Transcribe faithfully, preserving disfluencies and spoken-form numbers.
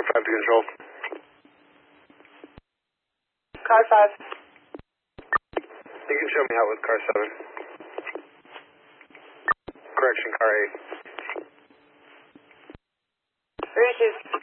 Car five to control. Car five. You can show me out with car seven. Correction, car eight. Three two.